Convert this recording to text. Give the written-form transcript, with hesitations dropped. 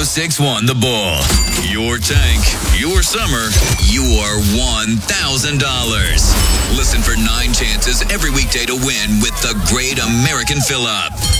1061 The Bull. Your tank, your summer, your $1,000. Listen for 9 chances every weekday to win with the Great American Fill-Up.